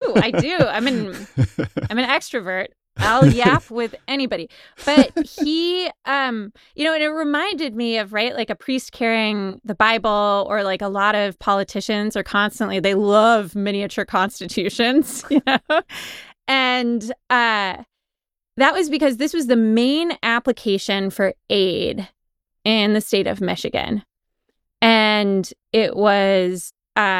I do. I'm an extrovert. I'll yap with anybody. But he, and it reminded me of, right, like a priest carrying the Bible, or like a lot of politicians are constantly, they love miniature constitutions, And that was because this was the main application for aid in the state of Michigan. And it was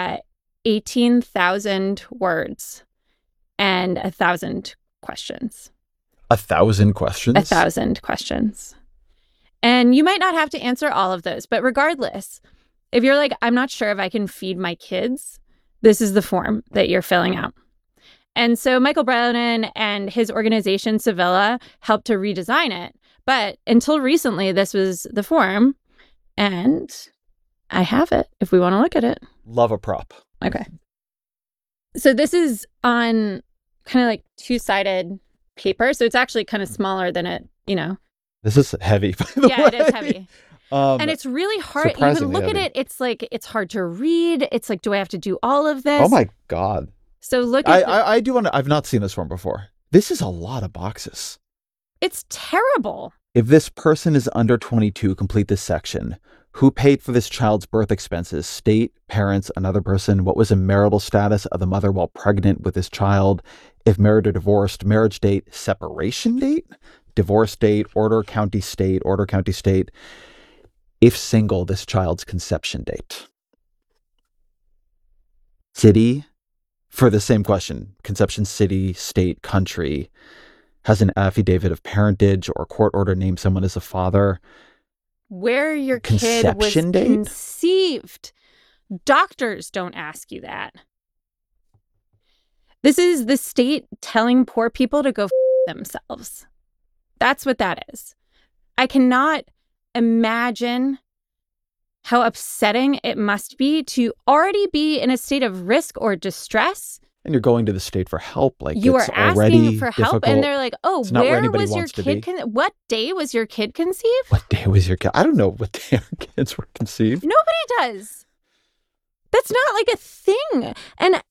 18,000 words and 1,000 questions. 1,000 questions? 1,000 questions. And you might not have to answer all of those, but regardless, if you're like, I'm not sure if I can feed my kids, this is the form that you're filling out. And so Michael Bronin and his organization, Sevilla, helped to redesign it. But until recently, this was the form. And I have it if we want to look at it. Love a prop. Okay. So this is on kind of like two-sided paper. So it's actually kind of smaller than it, This is heavy, by the way. Yeah, it is heavy. And it's really hard. You can look at it. It's like, it's hard to read. It's like, do I have to do all of this? Oh my God. So look at I do want to, I've not seen this one before. This is a lot of boxes. It's terrible. If this person is under 22, complete this section. Who paid for this child's birth expenses? State, parents, another person. What was the marital status of the mother while pregnant with this child? If married or divorced, marriage date, separation date, divorce date, order, county, state, order, county, state. If single, this child's conception date. City, for the same question, conception, city, state, country. Has an affidavit of parentage or court order named someone as a father. Where your kid was conceived. Doctors don't ask you that. This is the state telling poor people to go themselves. That's what that is. I cannot imagine how upsetting it must be to already be in a state of risk or distress. And you're going to the state for help. Like, you are asking difficult. for help, and they're like, "Oh, where was your kid? What day was your kid conceived? What day was your kid? I don't know what day our kids were conceived. Nobody does. That's not like a thing. And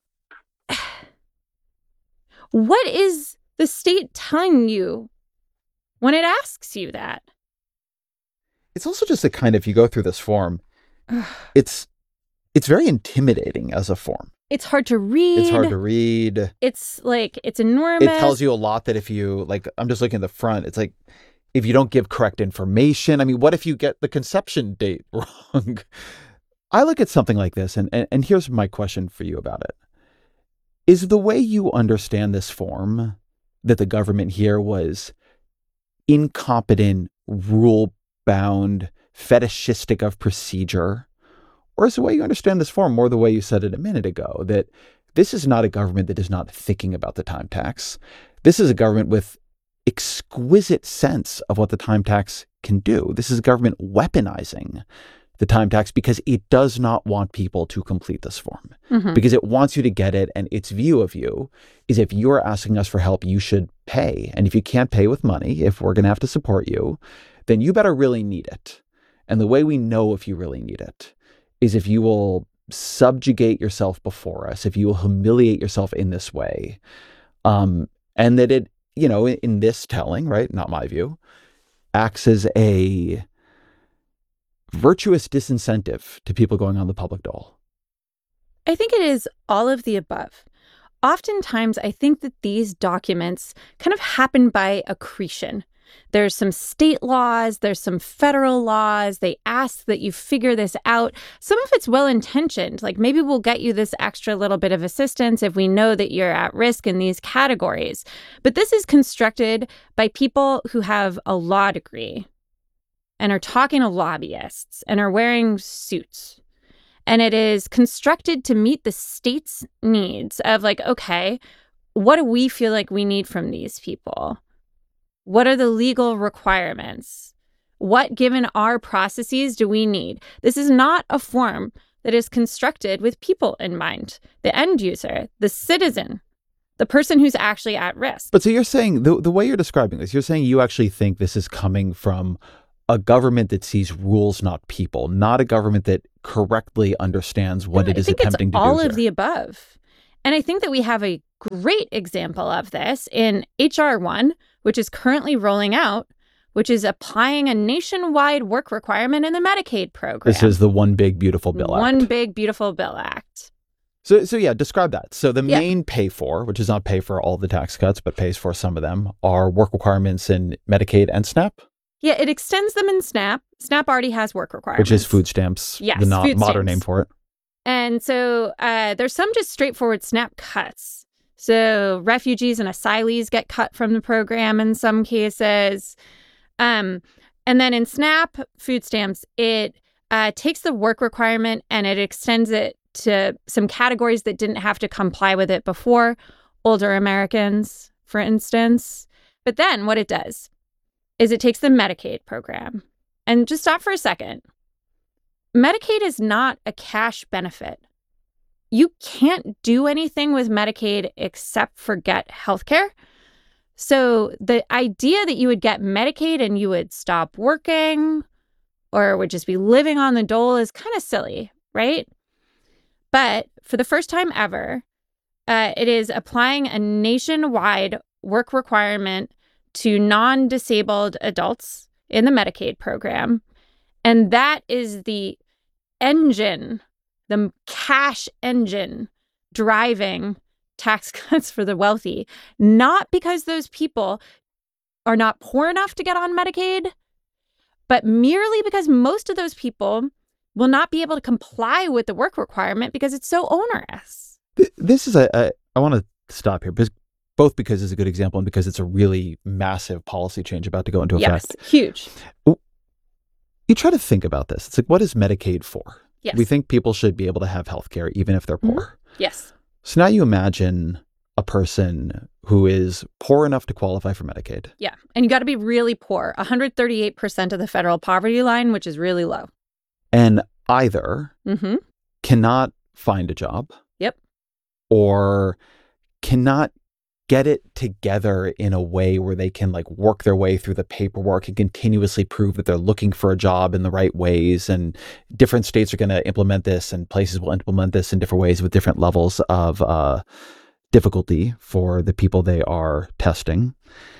what is the state telling you when it asks you that? It's also just a kind of, you go through this form, it's very intimidating as a form. It's hard to read. It's like, it's enormous. It tells you a lot that if you, like, I'm just looking at the front, it's like, if you don't give correct information, I mean, what if you get the conception date wrong? I look at something like this, and here's my question for you about it. Is the way you understand this form that the government here was incompetent, rule-bound, fetishistic of procedure? Or is the way you understand this form more the way you said it a minute ago, that this is not a government that is not thinking about the time tax. This is a government with exquisite sense of what the time tax can do. This is a government weaponizing the time tax because it does not want people to complete this form, because it wants you to get it. And its view of you is, if you're asking us for help, you should pay. And if you can't pay with money, if we're going to have to support you, then you better really need it. And the way we know if you really need it is if you will subjugate yourself before us, if you will humiliate yourself in this way. And that it, in this telling, right, not my view, acts as a virtuous disincentive to people going on the public dole. I think it is all of the above. Oftentimes, I think that these documents kind of happen by accretion. There's some state laws, there's some federal laws. They ask that you figure this out. Some of it's well-intentioned, like maybe we'll get you this extra little bit of assistance if we know that you're at risk in these categories. But this is constructed by people who have a law degree and are talking to lobbyists and are wearing suits. And it is constructed to meet the state's needs of like, okay, what do we feel like we need from these people? What are the legal requirements? What, given our processes, do we need? This is not a form that is constructed with people in mind. The end user, the citizen, the person who's actually at risk. But so you're saying, the way you're describing this, you're saying you actually think this is coming from a government that sees rules, not people, not a government that correctly understands what it is attempting to do here. All of the above. And I think that we have a great example of this in H.R. 1, which is currently rolling out, which is applying a nationwide work requirement in the Medicaid program. This is the One Big Beautiful Bill Act. One Big Beautiful Bill Act. So yeah, describe that. So the main pay for, which does not pay for all the tax cuts, but pays for some of them, are work requirements in Medicaid and SNAP. Yeah, it extends them in SNAP. SNAP already has work requirements. Which is food stamps. Yes, the food modern stamps. name for it. And so there's some just straightforward SNAP cuts. So refugees and asylees get cut from the program in some cases. And then in SNAP food stamps, it takes the work requirement and it extends it to some categories that didn't have to comply with it before, older Americans, for instance. But then what it does is it takes the Medicaid program. And just stop for a second. Medicaid is not a cash benefit. You can't do anything with Medicaid except for get health care. So the idea that you would get Medicaid and you would stop working or would just be living on the dole is kind of silly, right? But for the first time ever, it is applying a nationwide work requirement to non-disabled adults in the Medicaid program. And that is the engine, the cash engine driving tax cuts for the wealthy, not because those people are not poor enough to get on Medicaid, but merely because most of those people will not be able to comply with the work requirement because it's so onerous. This is I want to stop here both because it's a good example and because it's a really massive policy change about to go into effect. Yes, huge. You try to think about this. It's like, what is Medicaid for? Yes. We think people should be able to have health care even if they're poor. Yes. So now you imagine a person who is poor enough to qualify for Medicaid. Yeah. And you got to be really poor, 138% of the federal poverty line, which is really low. And either cannot find a job. Yep. Or cannot get it together in a way where they can like work their way through the paperwork and continuously prove that they're looking for a job in the right ways. And different states are going to implement this and places will implement this in different ways with different levels of difficulty for the people they are testing.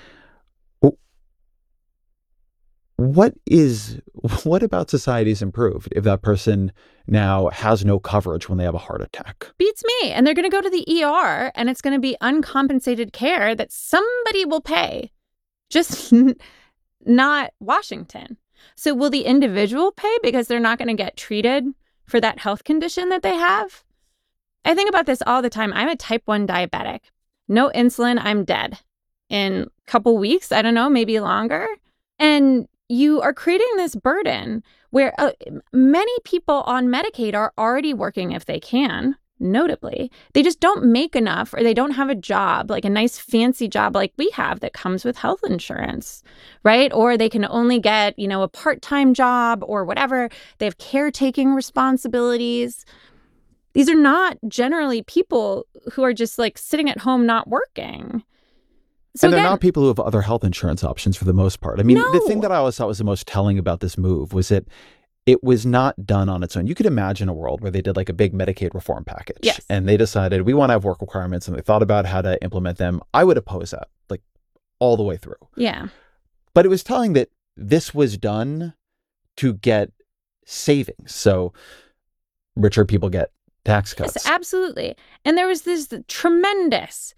What about society's improved if that person now has no coverage when they have a heart attack? Beats me. And they're going to go to the ER and it's going to be uncompensated care that somebody will pay, just not Washington. So will the individual pay because they're not going to get treated for that health condition that they have? I think about this all the time. I'm a type 1 diabetic. No insulin, I'm dead. In a couple weeks, I don't know, maybe longer. And you are creating this burden where many people on Medicaid are already working if they can, notably. They just don't make enough or they don't have a job, like a nice fancy job like we have that comes with health insurance, right? Or they can only get, a part-time job or whatever. They have caretaking responsibilities. These are not generally people who are just like sitting at home not working. So and they're again, not people who have other health insurance options for the most part. I mean, No. The thing that I always thought was the most telling about this move was that it was not done on its own. You could imagine a world where they did like a big Medicaid reform package. Yes. And they decided we want to have work requirements and they thought about how to implement them. I would oppose that like all the way through. Yeah. But it was telling that this was done to get savings. So richer people get tax cuts. Yes, absolutely. And there was this tremendous,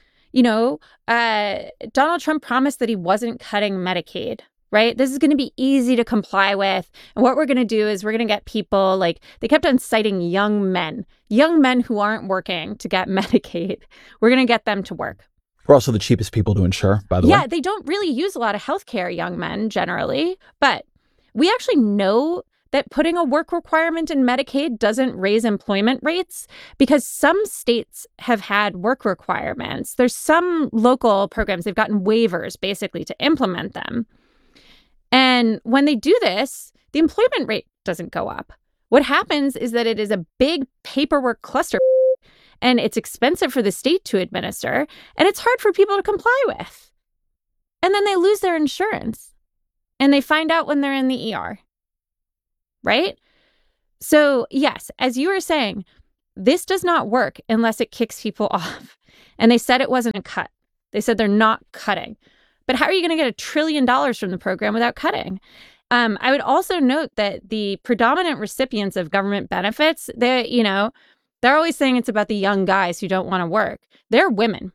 Donald Trump promised that he wasn't cutting Medicaid, right? This is going to be easy to comply with. And what we're going to do is we're going to get people like, they kept on citing young men who aren't working to get Medicaid. We're going to get them to work. We're also the cheapest people to insure, by the way. Yeah, they don't really use a lot of healthcare, young men generally. But we actually know that putting a work requirement in Medicaid doesn't raise employment rates because some states have had work requirements. There's some local programs, they've gotten waivers basically to implement them. And when they do this, the employment rate doesn't go up. What happens is that it is a big paperwork cluster and it's expensive for the state to administer and it's hard for people to comply with. And then they lose their insurance and they find out when they're in the ER. Right? So, yes, as you were saying, this does not work unless it kicks people off. And they said it wasn't a cut. They said they're not cutting. But how are you going to get $1 trillion from the program without cutting? I would also note that the predominant recipients of government benefits, they're always saying it's about the young guys who don't want to work. They're women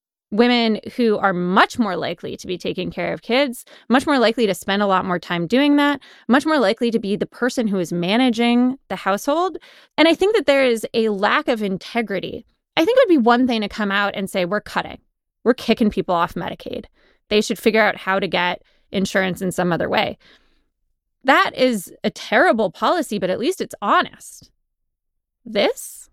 who are much more likely to be taking care of kids, much more likely to spend a lot more time doing that, much more likely to be the person who is managing the household. And I think that there is a lack of integrity. I think it would be one thing to come out and say, we're cutting. We're kicking people off Medicaid. They should figure out how to get insurance in some other way. That is a terrible policy, but at least it's honest. This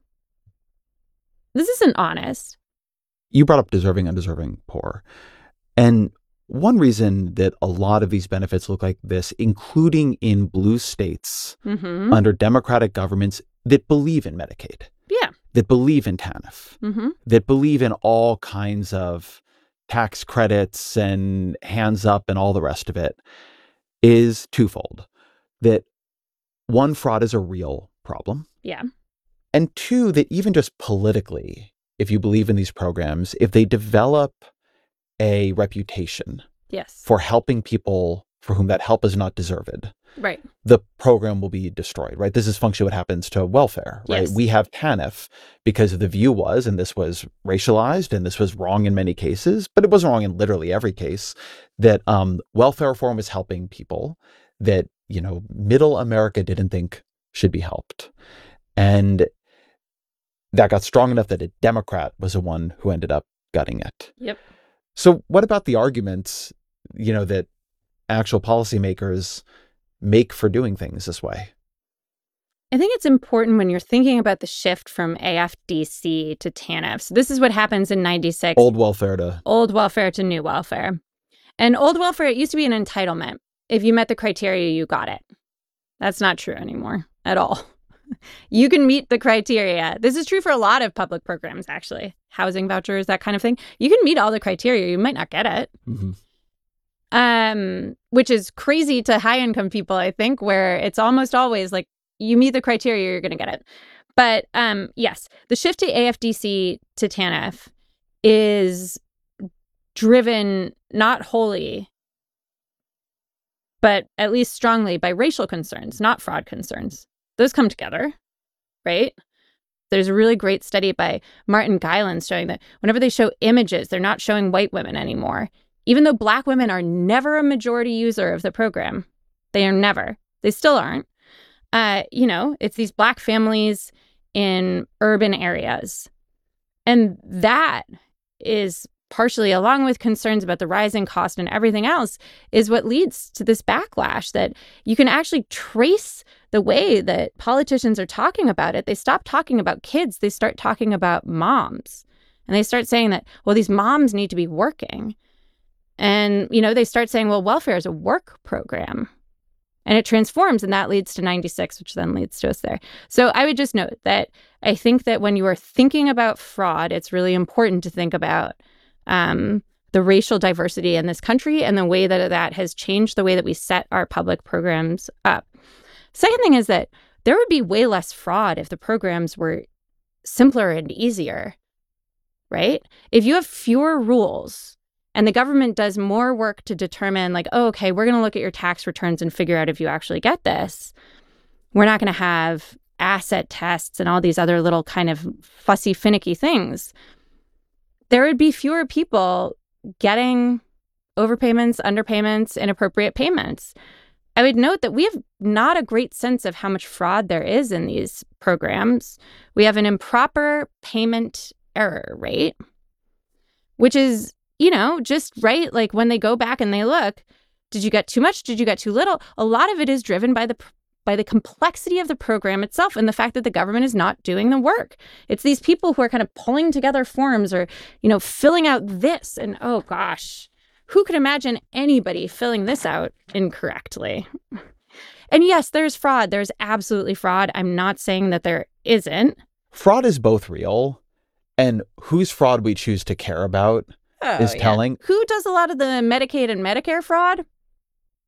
isn't honest. You brought up deserving, undeserving, poor. And one reason that a lot of these benefits look like this, including in blue states under Democratic governments that believe in Medicaid, that believe in TANF, that believe in all kinds of tax credits and hands up and all the rest of it, is twofold. That one, fraud is a real problem. Yeah. And two, that even just politically, if you believe in these programs, if they develop a reputation for helping people for whom that help is not deserved, right, the program will be destroyed, right? This is functionally what happens to welfare, right? We have TANF because the view was, and this was racialized and this was wrong in many cases, but it wasn't wrong in literally every case, that welfare reform is helping people that, middle America didn't think should be helped. And that got strong enough that a Democrat was the one who ended up gutting it. Yep. So what about the arguments, that actual policymakers make for doing things this way? I think it's important when you're thinking about the shift from AFDC to TANF. So this is what happens in 96. Old welfare to new welfare. And old welfare, it used to be an entitlement. If you met the criteria, you got it. That's not true anymore at all. You can meet the criteria. This is true for a lot of public programs, actually. Housing vouchers, that kind of thing. You can meet all the criteria. You might not get it. Which is crazy to high-income people, I think, where it's almost always like, you meet the criteria, you're going to get it. But yes, the shift to AFDC to TANF is driven not wholly, but at least strongly by racial concerns, not fraud concerns. Those come together, right? There's a really great study by Martin Guyland showing that whenever they show images, they're not showing white women anymore. Even though Black women are never a majority user of the program. They are never. They still aren't. It's these Black families in urban areas. And that is partially, along with concerns about the rising cost and everything else, is what leads to this backlash that you can actually trace the way that politicians are talking about it. They stop talking about kids. They start talking about moms. And they start saying that, well, these moms need to be working. And, they start saying, well, welfare is a work program. And it transforms, and that leads to 96, which then leads to us there. So I would just note that I think that when you are thinking about fraud, it's really important to think about the racial diversity in this country and the way that that has changed the way that we set our public programs up. Second thing is that there would be way less fraud if the programs were simpler and easier, right? If you have fewer rules and the government does more work to determine like, oh, okay, we're going to look at your tax returns and figure out if you actually get this. We're not going to have asset tests and all these other little kind of fussy, finicky things. There would be fewer people getting overpayments, underpayments, inappropriate payments. I would note that we have not a great sense of how much fraud there is in these programs. We have an improper payment error rate, which is, just right. Like when they go back and they look, did you get too much? Did you get too little? A lot of it is driven by the complexity of the program itself and the fact that the government is not doing the work. It's these people who are kind of pulling together forms or, filling out this. And oh gosh, who could imagine anybody filling this out incorrectly? And yes, there's fraud. There's absolutely fraud. I'm not saying that there isn't. Fraud is both real, and whose fraud we choose to care about is telling. Who does a lot of the Medicaid and Medicare fraud?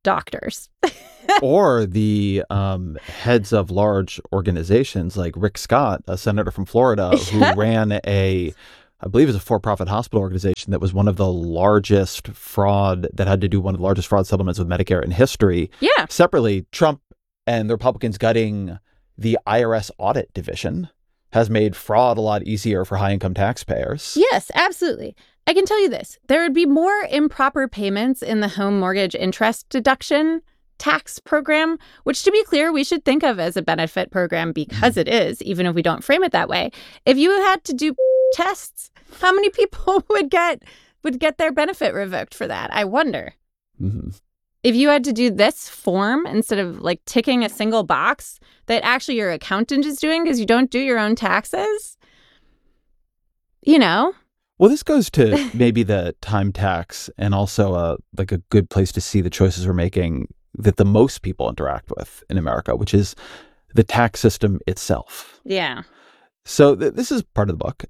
doctors. Or the heads of large organizations like Rick Scott, a senator from Florida, who ran I believe it was a for-profit hospital organization that was one of the largest fraud, that had to do one of the largest fraud settlements with Medicare in history. Yeah. Separately, Trump and the Republicans gutting the IRS audit division has made fraud a lot easier for high-income taxpayers. Yes, absolutely. I can tell you this. There would be more improper payments in the home mortgage interest deduction tax program, which, to be clear, we should think of as a benefit program because it is, even if we don't frame it that way. If you had to do tests, how many people would get their benefit revoked for that? I wonder. Mm-hmm. If you had to do this form instead of like ticking a single box that actually your accountant is doing because you don't do your own taxes, you know. Well, this goes to maybe the time tax, and also like a good place to see the choices we're making that the most people interact with in America, which is the tax system itself. Yeah. So this is part of the book.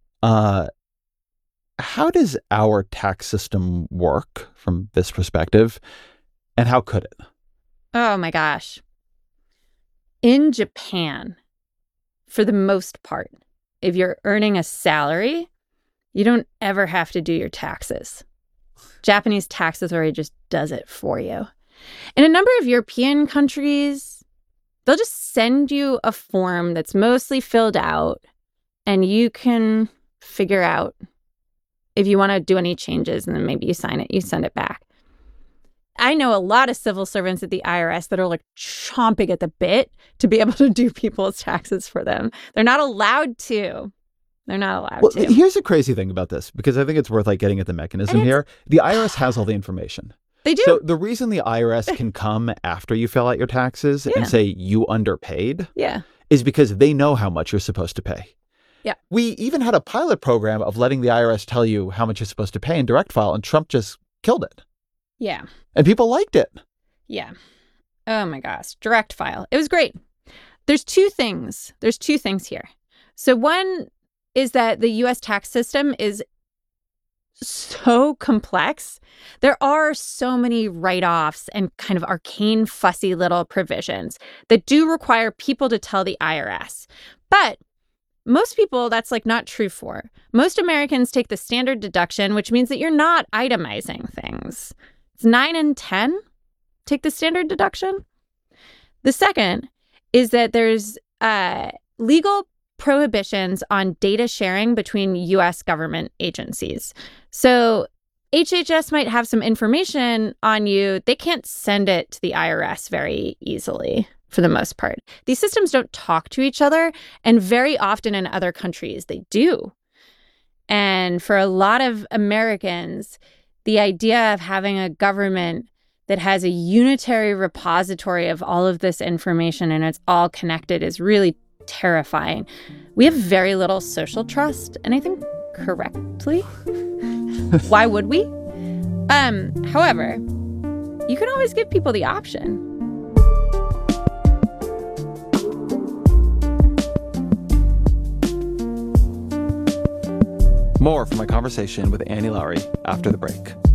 How does our tax system work from this perspective, and how could it? Oh my gosh. In Japan, for the most part, if you're earning a salary, you don't ever have to do your taxes. Japanese tax authority just does it for you. In a number of European countries, they'll just send you a form that's mostly filled out, and you can figure out if you want to do any changes, and then maybe you sign it, you send it back. I know a lot of civil servants at the IRS that are like chomping at the bit to be able to do people's taxes for them. They're not allowed to. They're not allowed to. Here's the crazy thing about this, because I think it's worth like getting at the mechanism here. The IRS has all the information. They do. So the reason the IRS can come after you fill out your taxes and say you underpaid is because they know how much you're supposed to pay. Yeah. We even had a pilot program of letting the IRS tell you how much you're supposed to pay in direct file, and Trump just killed it. Yeah. And people liked it. Yeah. Oh my gosh. Direct file. It was great. There's two things here. So one is that the U.S. tax system is so complex. There are so many write-offs and kind of arcane, fussy little provisions that do require people to tell the IRS. But most people, that's like not true for. Most Americans take the standard deduction, which means that you're not itemizing things. It's 9 and 10. Take the standard deduction. The second is that there's legal prohibitions on data sharing between U.S. government agencies. So HHS might have some information on you. They can't send it to the IRS very easily, for the most part. These systems don't talk to each other, and very often in other countries they do. And for a lot of Americans, the idea of having a government that has a unitary repository of all of this information and it's all connected is really terrifying. We have very little social trust, and I think correctly. Why would we? However, you can always give people the option. More from my conversation with Annie Lowrey after the break.